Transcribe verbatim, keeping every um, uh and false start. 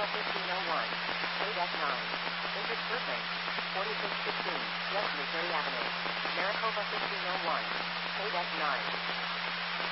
fifteen oh one. eight F nine. Entered Brooklyn. forty-six sixteen. West Missouri Avenue. Maricopa fifteen oh one. eight F nine.